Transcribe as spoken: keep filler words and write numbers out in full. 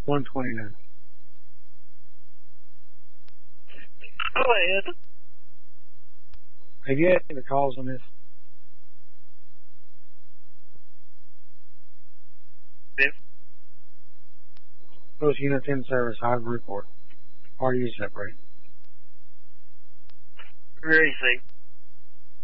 one twenty-nine. Go ahead. Have you had any calls on this? Yes. Those units in service, I've report. Are you separate? Where is he?